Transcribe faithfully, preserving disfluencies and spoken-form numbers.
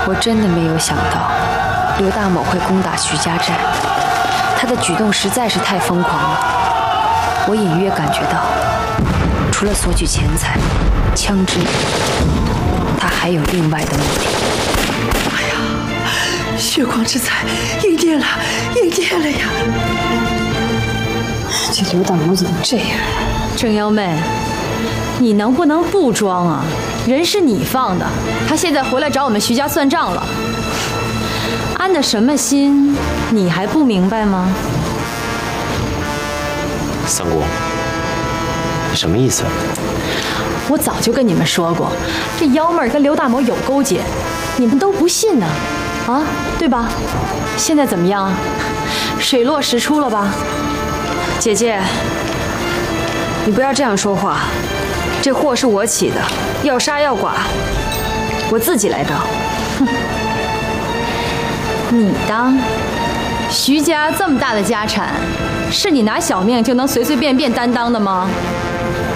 我真的没有想到刘大某会攻打徐家寨，他的举动实在是太疯狂了。我隐约感觉到，除了索取钱财、枪支，他还有另外的目的。 哎呀，血光之灾应验了，应验了呀！ 这刘大某怎么这样？ 正幺妹，你能不能不装啊？人是你放的，他现在回来找我们徐家算账了。安的什么心，你还不明白吗？ 三姑，你什么意思？ 我早就跟你们说过，这幺妹儿跟刘大某有勾结，你们都不信呢，啊，对吧？现在怎么样？水落石出了吧？ 姐姐，你不要这样说话，这祸是我起的，要杀要剐，我自己来当。 哼，你当？徐家这么大的家产，是你拿小命就能随随便便担当的吗？